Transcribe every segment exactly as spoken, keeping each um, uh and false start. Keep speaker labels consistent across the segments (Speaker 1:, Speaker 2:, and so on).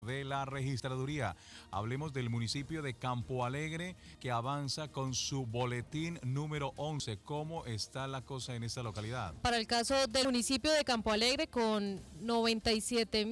Speaker 1: de la registraduría. Hablemos del municipio de Campo Alegre, que avanza con su boletín número once. ¿Cómo está la cosa en esta localidad?
Speaker 2: Para el caso del municipio de Campo Alegre, con noventa y siete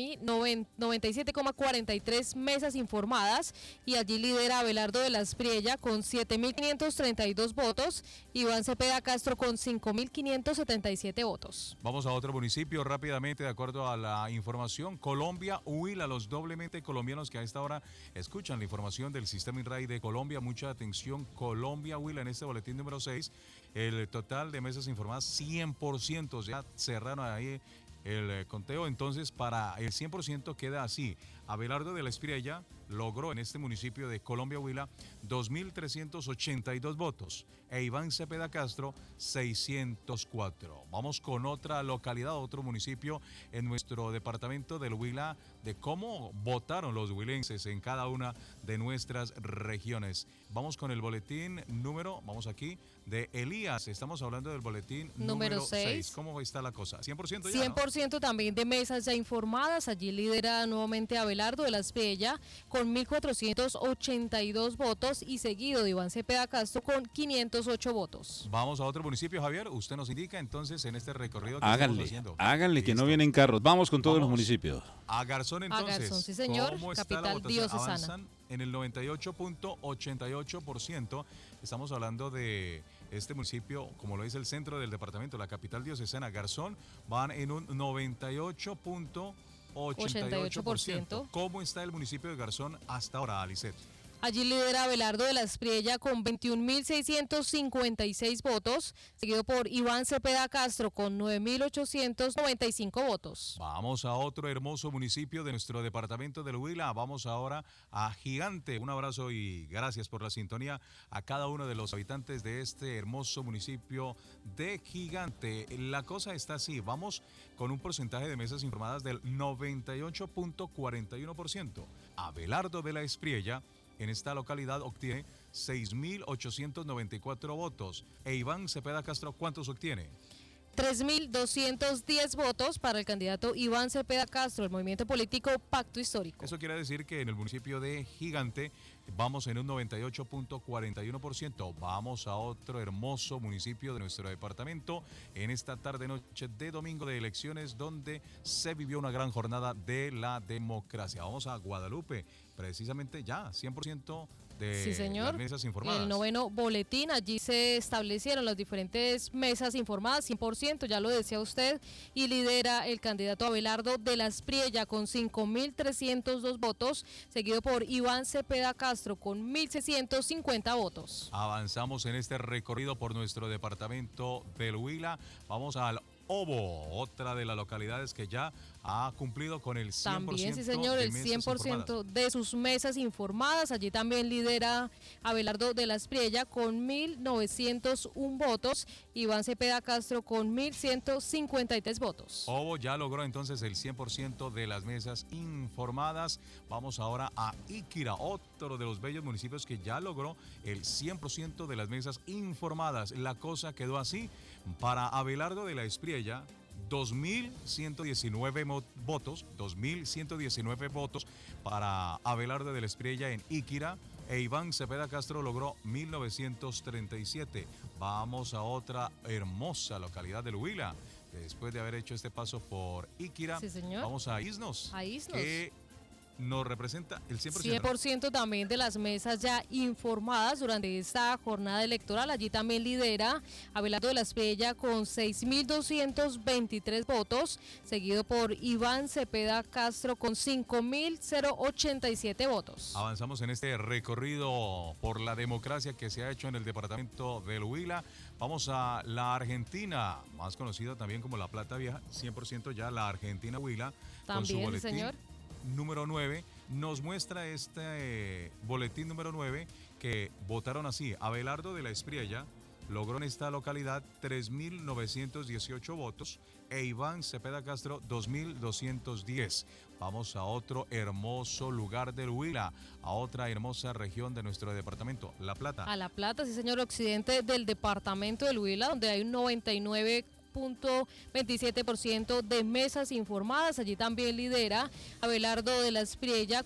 Speaker 2: coma cuarenta y tres mesas informadas, y allí lidera Abelardo de la Espriella con siete mil quinientos treinta y dos votos, Iván Cepeda Castro con cinco mil quinientos setenta y siete votos.
Speaker 1: Vamos a otro municipio rápidamente, de acuerdo a la información. Colombia, Huila, los doblemente colombianos que a esta hora escuchan la información del Sistema INRAI de Colombia. Mucha atención, Colombia, Huila, en este boletín número seis. El total de mesas informadas, cien por ciento. Ya cerraron ahí el conteo, entonces para el cien por ciento queda así. Abelardo de la Espriella logró en este municipio de Colombia, Huila, dos mil trescientos ochenta y dos votos e Iván Cepeda Castro, seiscientos cuatro. Vamos con otra localidad, otro municipio en nuestro departamento del Huila, de cómo votaron los huilenses en cada una de nuestras regiones. Vamos con el boletín número, vamos aquí, de Elías. Estamos hablando del boletín número seis. ¿Cómo está la cosa? ¿cien por ciento ya,
Speaker 2: cien por ciento, ¿no? También de mesas ya informadas. Allí lidera nuevamente Abelardo de la Espriella con mil cuatrocientos ochenta y dos votos y seguido de Iván Cepeda Castro con quinientos ocho votos.
Speaker 1: Vamos a otro municipio, Javier. Usted nos indica entonces en este recorrido que
Speaker 3: háganle,
Speaker 1: estamos haciendo.
Speaker 3: Háganle que no vienen carros. Vamos con todos
Speaker 1: Vamos
Speaker 3: los municipios.
Speaker 1: A Garzón entonces.
Speaker 2: A Garzón, sí señor.
Speaker 1: ¿Cómo está
Speaker 2: Capital
Speaker 1: la votación?
Speaker 2: diocesana.
Speaker 1: Avanzan en el noventa y ocho punto ochenta y ocho por ciento. Estamos hablando de este municipio, como lo dice el centro del departamento, la capital diocesana. Garzón van en un noventa y ocho punto ochenta y ocho por ciento. ¿Cómo está el municipio de Garzón hasta ahora, Alicet?
Speaker 2: Allí lidera Abelardo de la Espriella con veintiún mil seiscientos cincuenta y seis votos, seguido por Iván Cepeda Castro con nueve mil ochocientos noventa y cinco votos.
Speaker 1: Vamos a otro hermoso municipio de nuestro departamento del Huila. Vamos ahora a Gigante. Un abrazo y gracias por la sintonía a cada uno de los habitantes de este hermoso municipio de Gigante. La cosa está así. Vamos con un porcentaje de mesas informadas del noventa y ocho punto cuarenta y uno por ciento. Abelardo de la Espriella en esta localidad obtiene seis mil ochocientos noventa y cuatro votos. E Iván Cepeda Castro, ¿cuántos obtiene?
Speaker 2: tres mil doscientos diez votos para el candidato Iván Cepeda Castro, el movimiento político Pacto Histórico.
Speaker 1: Eso quiere decir que en el municipio de Gigante vamos en un noventa y ocho punto cuarenta y uno por ciento. Vamos a otro hermoso municipio de nuestro departamento en esta tarde-noche de domingo de elecciones, donde se vivió una gran jornada de la democracia. Vamos a Guadalupe, precisamente ya, cien por ciento de
Speaker 2: sí, señor.
Speaker 1: Las mesas informadas.
Speaker 2: El noveno boletín, allí se establecieron las diferentes mesas informadas, cien por ciento, ya lo decía usted, y lidera el candidato Abelardo de la Espriella con cinco mil trescientos dos votos, seguido por Iván Cepeda Castro con mil seiscientos cincuenta votos.
Speaker 1: Avanzamos en este recorrido por nuestro departamento del Huila. Vamos al Obo, otra de las localidades que ya ha cumplido con el cien por ciento.
Speaker 2: También, sí señor, el cien por ciento de sus mesas informadas. Allí también lidera Abelardo de la Espriella con mil novecientos uno votos, Iván Cepeda Castro con mil ciento cincuenta y tres votos.
Speaker 1: Obo ya logró entonces el cien por ciento de las mesas informadas. Vamos ahora a Iquira, otro de los bellos municipios que ya logró el cien por ciento de las mesas informadas. La cosa quedó así para Abelardo de la Espriella. dos mil ciento diecinueve votos, dos mil ciento diecinueve votos para Abelardo de la Espriella en Iquira, e Iván Cepeda Castro logró mil novecientos treinta y siete. Vamos a otra hermosa localidad del Huila. Después de haber hecho este paso por Iquira,
Speaker 2: sí, señor.
Speaker 1: Vamos a Isnos.
Speaker 2: A Isnos.
Speaker 1: Que nos representa el cien por ciento.
Speaker 2: cien por ciento también de las mesas ya informadas durante esta jornada electoral. Allí también lidera Abelardo de la Espriella con seis mil doscientos veintitrés votos, seguido por Iván Cepeda Castro con cinco mil ochenta y siete votos.
Speaker 1: Avanzamos en este recorrido por la democracia que se ha hecho en el departamento del Huila. Vamos a la Argentina, más conocida también como La Plata Vieja, cien por ciento ya la Argentina Huila.
Speaker 2: También,
Speaker 1: con su boletín,
Speaker 2: señor.
Speaker 1: Número nueve, nos muestra este eh, boletín número nueve que votaron así. Abelardo de la Espriella logró en esta localidad tres mil novecientos dieciocho votos e Iván Cepeda Castro dos mil doscientos diez. Vamos a otro hermoso lugar del Huila, a otra hermosa región de nuestro departamento, La Plata.
Speaker 2: A La Plata, sí señor, occidente del departamento del Huila, donde hay un noventa y nueve punto veintisiete por ciento de mesas informadas. Allí también lidera Abelardo de la Espriella